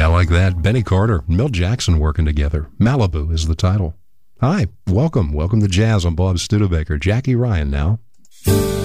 I like that. Benny Carter, Milt Jackson working together. Malibu is the title. Hi, welcome to Jazz on Bob Studebaker. Jackie Ryan now.